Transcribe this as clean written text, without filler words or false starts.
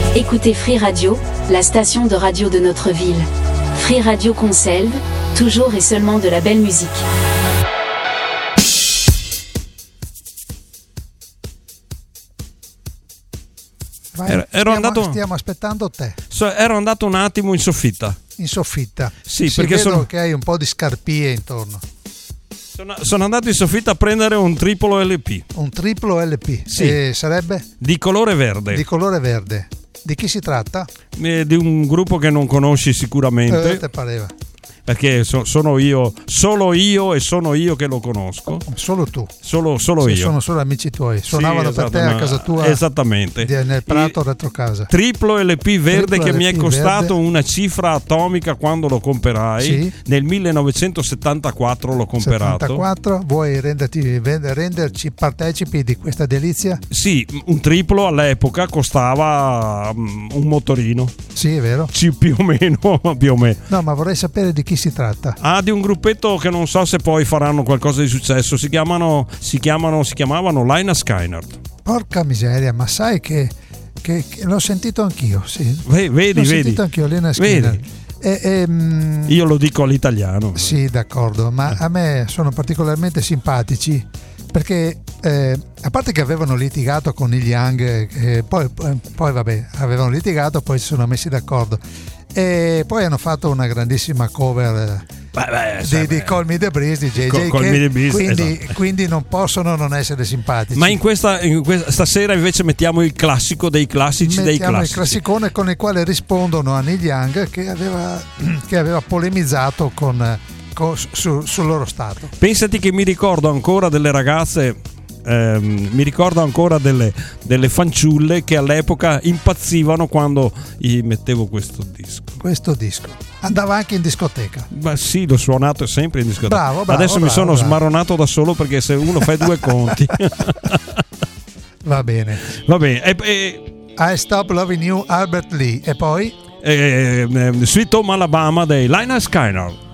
Écoutez Free Radio, la station de radio de notre ville. Free Radio Conselve, toujours et seulement de la belle musique. Stiamo aspettando te. Ero andato un attimo in soffitta. In soffitta? Sì, si perché vedo che hai un po' di scarpie intorno. Sono andato in soffitta a prendere un triplo LP. Un triplo LP? Sì. E sarebbe? Di colore verde. Di colore verde. Di chi si tratta? Di un gruppo che non conosci sicuramente. Te pareva. Perché sono io, solo io e sono io che lo conosco. Solo tu? Solo io. Sono solo amici tuoi. Suonavano per te a casa tua? Esattamente. Nel prato retro casa. Triplo LP verde che mi è costato verde. una cifra atomica quando lo comperai. Sì. Nel 1974 l'ho comperato. 74, vuoi renderci partecipi di questa delizia? Sì, un triplo all'epoca costava un motorino. Sì, è vero. Più o meno. No, ma vorrei sapere di chi si tratta. Di un gruppetto che non so se poi faranno qualcosa di successo. Si chiamavano Lynyrd Skynyrd. Porca miseria, ma sai che l'ho sentito anch'io, sì. Vedi. L'ho sentito anch'io, Lynyrd Skynyrd. Io lo dico all'italiano. Sì, d'accordo, ma a me sono particolarmente simpatici perché a parte che avevano litigato con Neil Young, poi vabbè, avevano litigato, poi si sono messi d'accordo e poi hanno fatto una grandissima cover di Call Me The Breeze di JJ, quindi non possono non essere simpatici. Ma in questa stasera invece mettiamo il classico dei classici dei classici, il classicone con il quale rispondono a Neil Young che aveva polemizzato sul loro stato. Pensati che mi ricordo ancora delle ragazze, mi ricordo ancora delle fanciulle che all'epoca impazzivano quando gli mettevo questo disco. Andava anche in discoteca? Ma sì, l'ho suonato sempre in discoteca. Bravo, adesso mi sono smaronato da solo perché se uno fa due conti. Va bene. I Stop Loving You, Albert Lee. E poi? Sweet Home Alabama dei Lynyrd Skynyrd.